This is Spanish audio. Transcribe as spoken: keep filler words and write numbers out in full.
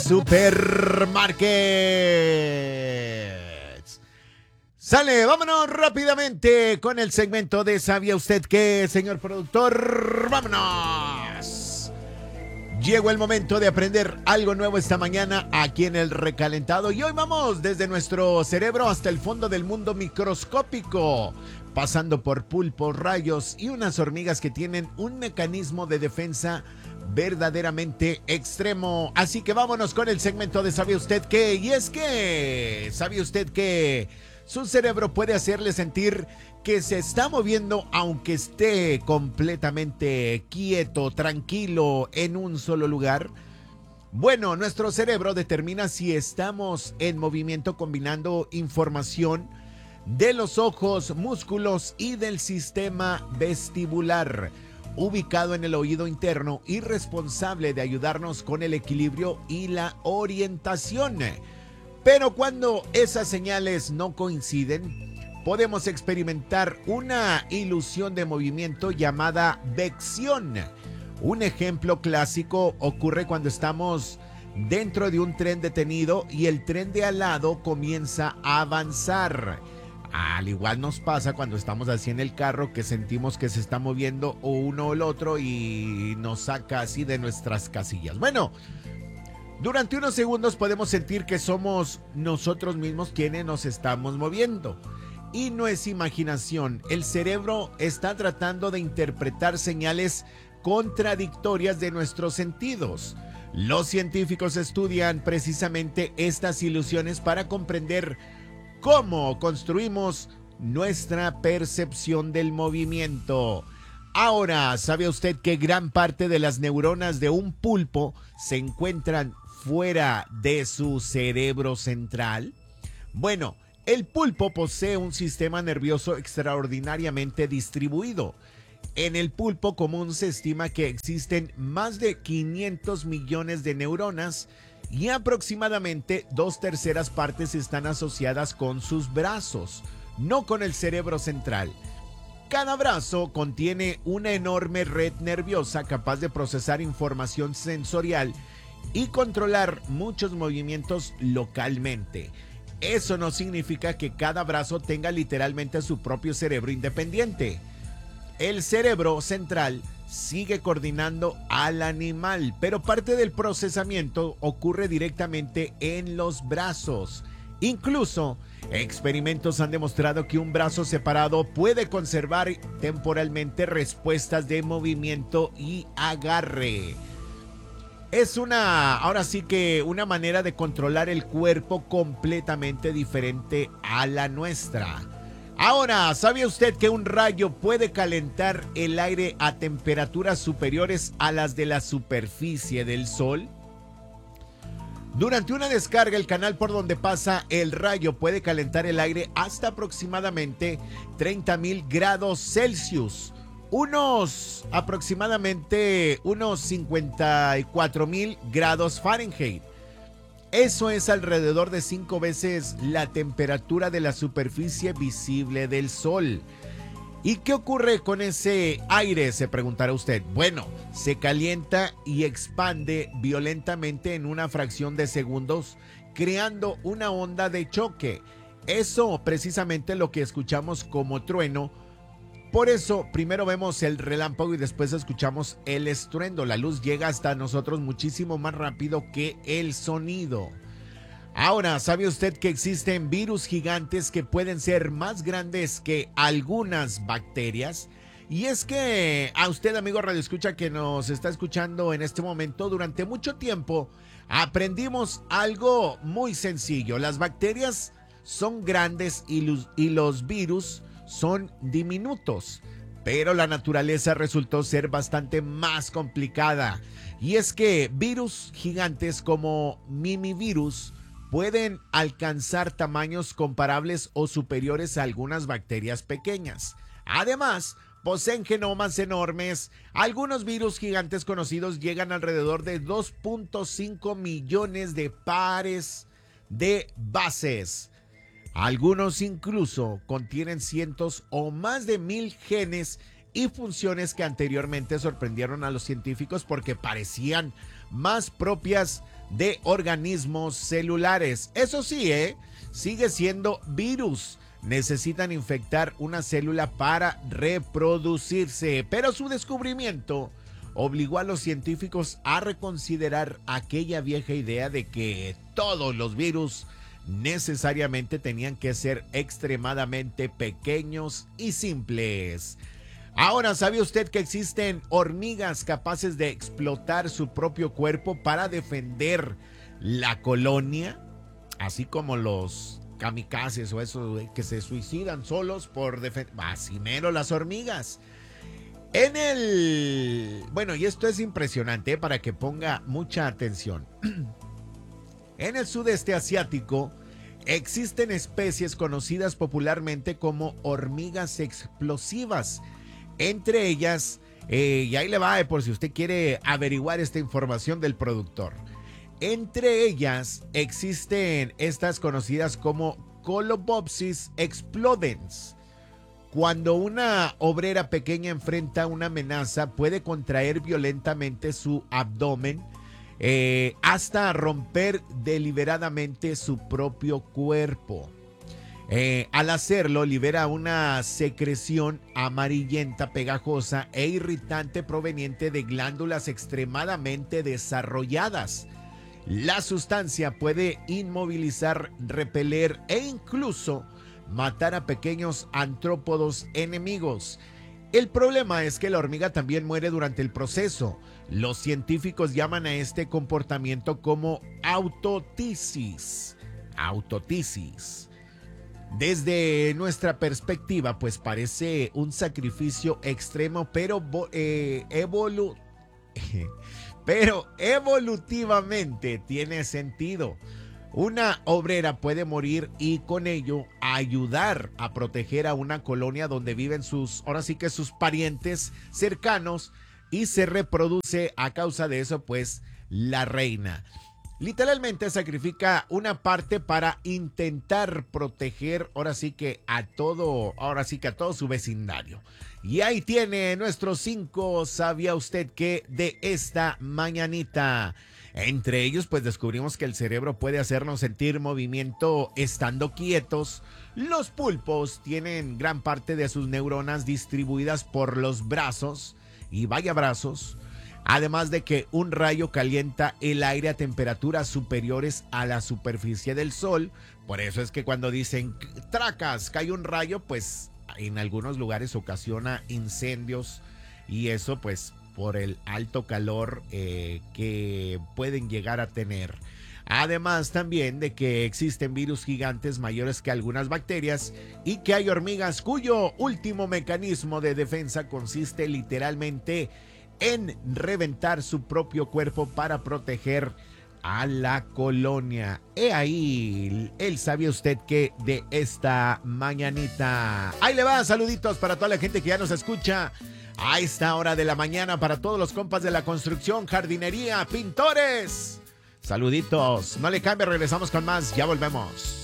Supermarkets. Sale, vámonos rápidamente con el segmento de ¿Sabía usted qué, señor productor? ¡Vámonos! Llegó el momento de aprender algo nuevo esta mañana aquí en El Recalentado. Y hoy vamos desde nuestro cerebro hasta el fondo del mundo microscópico, pasando por pulpos, rayos y unas hormigas que tienen un mecanismo de defensa verdaderamente extremo. Así que vámonos con el segmento de ¿Sabía usted qué? Y es que, ¿sabía usted que su cerebro puede hacerle sentir que se está moviendo aunque esté completamente quieto, tranquilo, en un solo lugar? Bueno, nuestro cerebro determina si estamos en movimiento combinando información de los ojos, músculos y del sistema vestibular, ubicado en el oído interno y responsable de ayudarnos con el equilibrio y la orientación. Pero cuando esas señales no coinciden, podemos experimentar una ilusión de movimiento llamada vección. Un ejemplo clásico ocurre cuando estamos dentro de un tren detenido y el tren de al lado comienza a avanzar. Al igual nos pasa cuando estamos así en el carro, que sentimos que se está moviendo o uno o el otro y nos saca así de nuestras casillas. Bueno, durante unos segundos podemos sentir que somos nosotros mismos quienes nos estamos moviendo. Y no es imaginación, el cerebro está tratando de interpretar señales contradictorias de nuestros sentidos. Los científicos estudian precisamente estas ilusiones para comprender cómo construimos nuestra percepción del movimiento. Ahora, ¿sabe usted que gran parte de las neuronas de un pulpo se encuentran fuera de su cerebro central? Bueno, el pulpo posee un sistema nervioso extraordinariamente distribuido. En el pulpo común se estima que existen más de quinientos millones de neuronas y aproximadamente dos terceras partes están asociadas con sus brazos, no con el cerebro central. Cada brazo contiene una enorme red nerviosa capaz de procesar información sensorial y controlar muchos movimientos localmente. Eso no significa que cada brazo tenga literalmente su propio cerebro independiente. El cerebro central sigue coordinando al animal, pero parte del procesamiento ocurre directamente en los brazos. Incluso, experimentos han demostrado que un brazo separado puede conservar temporalmente respuestas de movimiento y agarre. Es una, ahora sí que una manera de controlar el cuerpo completamente diferente a la nuestra. Ahora, ¿sabía usted que un rayo puede calentar el aire a temperaturas superiores a las de la superficie del Sol? Durante una descarga, el canal por donde pasa el rayo puede calentar el aire hasta aproximadamente treinta mil grados Celsius, unos aproximadamente unos cincuenta y cuatro mil grados Fahrenheit. Eso es alrededor de cinco veces la temperatura de la superficie visible del Sol. ¿Y qué ocurre con ese aire?, se preguntará usted. Bueno, se calienta y expande violentamente en una fracción de segundos, creando una onda de choque. Eso precisamente lo que escuchamos como trueno. Por eso, primero vemos el relámpago y después escuchamos el estruendo. La luz llega hasta nosotros muchísimo más rápido que el sonido. Ahora, ¿sabe usted que existen virus gigantes que pueden ser más grandes que algunas bacterias? Y es que a usted, amigo radioescucha que nos está escuchando en este momento, durante mucho tiempo aprendimos algo muy sencillo. Las bacterias son grandes y los, y los virus son diminutos, pero la naturaleza resultó ser bastante más complicada. Y es que virus gigantes como mimivirus pueden alcanzar tamaños comparables o superiores a algunas bacterias pequeñas. Además, poseen genomas enormes. Algunos virus gigantes conocidos llegan alrededor de dos punto cinco millones de pares de bases. Algunos incluso contienen cientos o más de mil genes y funciones que anteriormente sorprendieron a los científicos porque parecían más propias de organismos celulares. Eso sí, ¿eh? Sigue siendo virus. Necesitan infectar una célula para reproducirse, pero su descubrimiento obligó a los científicos a reconsiderar aquella vieja idea de que todos los virus necesariamente tenían que ser extremadamente pequeños y simples. Ahora, ¿sabe usted que existen hormigas capaces de explotar su propio cuerpo para defender la colonia? Así como los kamikazes o esos que se suicidan solos por defender. Así mero las hormigas. En el... Bueno, y esto es impresionante, ¿eh? Para que ponga mucha atención. En el sudeste asiático existen especies conocidas popularmente como hormigas explosivas. Entre ellas, eh, y ahí le va, eh, por si usted quiere averiguar esta información del productor. Entre ellas existen estas conocidas como Colobopsis explodens. Cuando una obrera pequeña enfrenta una amenaza, puede contraer violentamente su abdomen eh, hasta romper deliberadamente su propio cuerpo. Eh, al hacerlo, libera una secreción amarillenta, pegajosa e irritante proveniente de glándulas extremadamente desarrolladas. La sustancia puede inmovilizar, repeler e incluso matar a pequeños antrópodos enemigos. El problema es que la hormiga también muere durante el proceso. Los científicos llaman a este comportamiento como autotisis. Autotisis. Desde nuestra perspectiva, pues parece un sacrificio extremo, pero eh, evolu pero evolutivamente tiene sentido. Una obrera puede morir y con ello ayudar a proteger a una colonia donde viven sus, ahora sí que sus parientes cercanos, y se reproduce a causa de eso, pues, la reina. Literalmente sacrifica una parte para intentar proteger, ahora sí que a todo, ahora sí que a todo su vecindario. Y ahí tiene nuestros cinco, ¿sabía usted qué? De esta mañanita. Entre ellos, pues descubrimos que el cerebro puede hacernos sentir movimiento estando quietos. Los pulpos tienen gran parte de sus neuronas distribuidas por los brazos, y vaya brazos. Además de que un rayo calienta el aire a temperaturas superiores a la superficie del sol. Por eso es que cuando dicen tracas, cae un rayo, pues en algunos lugares ocasiona incendios, y eso pues por el alto calor eh, que pueden llegar a tener. Además también de que existen virus gigantes mayores que algunas bacterias, y que hay hormigas cuyo último mecanismo de defensa consiste literalmente en reventar su propio cuerpo para proteger a la colonia. He ahí el sabía usted que de esta mañanita. Ahí le va, saluditos para toda la gente que ya nos escucha a esta hora de la mañana, para todos los compas de la construcción, jardinería, pintores. Saluditos, no le cambie, regresamos con más, ya volvemos.